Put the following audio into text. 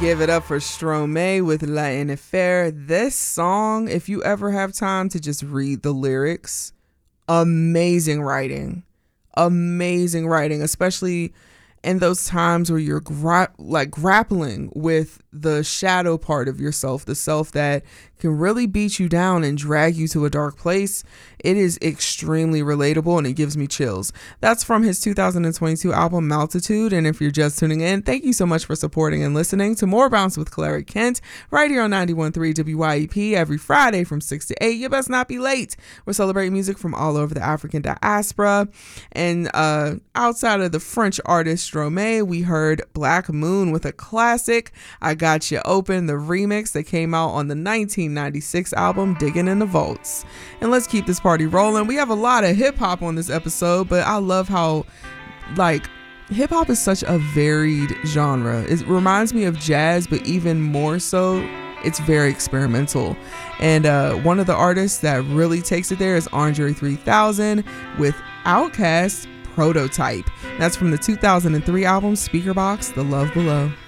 Give it up for Stromae with La Affaire. This song, if you ever have time to just read the lyrics, amazing writing, especially in those times where you're grappling with the shadow part of yourself, the self that can really beat you down and drag you to a dark place. It is extremely relatable and it gives me chills. That's from his 2022 album Multitude. And if you're just tuning in, thank you so much for supporting and listening to more Bounce with Clara Kent right here on 91.3 WYEP every Friday from 6 to 8. You best not be late. We're celebrating music from all over the African diaspora. And outside of the French artist Stromae, we heard Black Moon with a classic, I Got You Open, the remix that came out on the 1996 album Digging in the Vaults. And let's keep this party rolling. We have a lot of hip hop on this episode, but I love how hip hop is such a varied genre. It reminds me of jazz, but even more so, it's very experimental. And one of the artists that really takes it there is Andre 3000 with Outkast Prototype. That's from the 2003 album Speakerboxxx, The Love Below.